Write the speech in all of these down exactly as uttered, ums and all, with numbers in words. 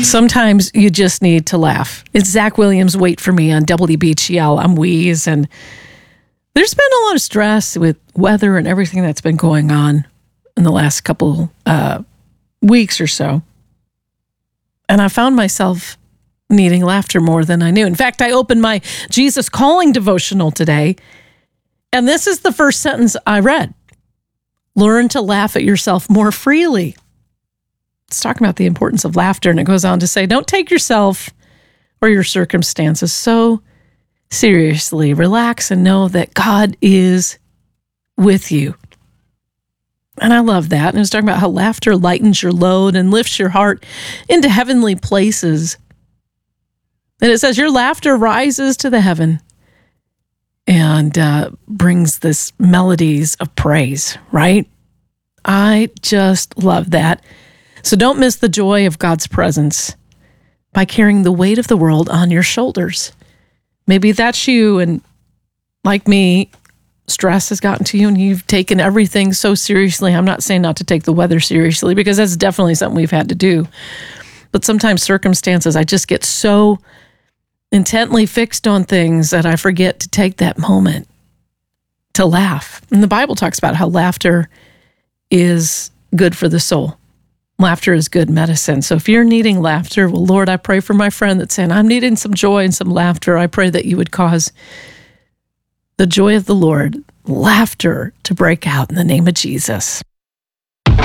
Sometimes you just need to laugh. It's Zach Williams, Wait For Me on W B G L. I'm Wheeze, and there's been a lot of stress with weather and everything that's been going on in the last couple uh, weeks or so. And I found myself needing laughter more than I knew. In fact, I opened my Jesus Calling devotional today, and this is the first sentence I read. Learn to laugh at yourself more freely. It's talking about the importance of laughter, and it goes on to say, don't take yourself or your circumstances so seriously. Relax and know that God is with you. And I love that. And it was talking about how laughter lightens your load and lifts your heart into heavenly places. And it says your laughter rises to the heaven and uh, brings this melodies of praise, right? I just love that. So don't miss the joy of God's presence by carrying the weight of the world on your shoulders. Maybe that's you, and like me, stress has gotten to you and you've taken everything so seriously. I'm not saying not to take the weather seriously, because that's definitely something we've had to do. But sometimes circumstances, I just get so intently fixed on things that I forget to take that moment to laugh. And the Bible talks about how laughter is good for the soul. Laughter is good medicine. So if you're needing laughter, well, Lord, I pray for my friend that's saying, I'm needing some joy and some laughter. I pray that you would cause the joy of the Lord, laughter to break out in the name of Jesus. Jonathan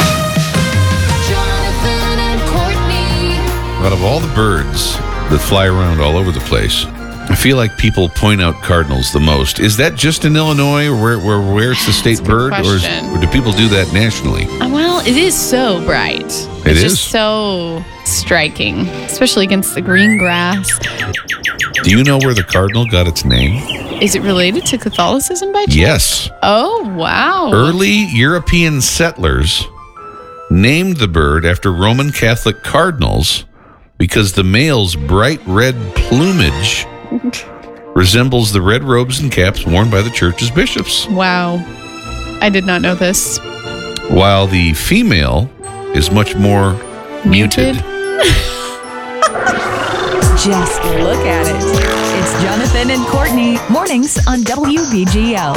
and Courtney. Out of all the birds that fly around all over the place, I feel like people point out cardinals the most. Is that just in Illinois, or where, where where's the state bird, or, is, or do people do that nationally? Uh, well, it is so bright. It it's is? just so striking, especially against the green grass. Do you know where the cardinal got its name? Is it related to Catholicism by chance? Yes. Oh, wow. Early European settlers named the bird after Roman Catholic cardinals because the male's bright red plumage resembles the red robes and caps worn by the church's bishops. Wow. I did not know this. While the female is much more muted. Muted? Just look at it. It's Jonathan and Courtney, mornings on W B G L.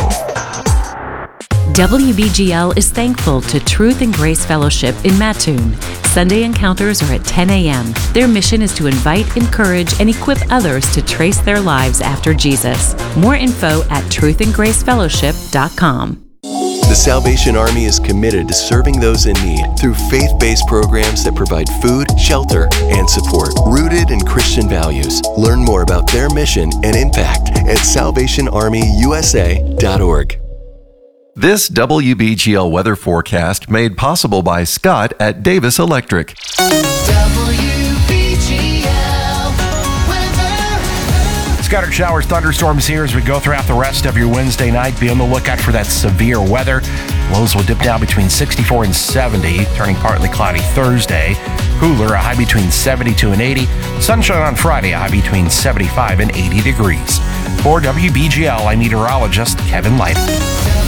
W B G L is thankful to Truth and Grace Fellowship in Mattoon. Sunday encounters are at ten a.m. Their mission is to invite, encourage, and equip others to trace their lives after Jesus. More info at truth and grace fellowship dot com. The Salvation Army is committed to serving those in need through faith-based programs that provide food, shelter, and support, rooted in Christian values. Learn more about their mission and impact at salvation army u s a dot org. This W B G L weather forecast made possible by Scott at Davis Electric. W B G L weather. Scattered showers, thunderstorms here as we go throughout the rest of your Wednesday night. Be on the lookout for that severe weather. Lows will dip down between sixty-four and seventy, turning partly cloudy Thursday. Cooler, a high between seventy-two and eighty. Sunshine on Friday, a high between seventy-five and eighty degrees. For W B G L, I'm meteorologist Kevin Light.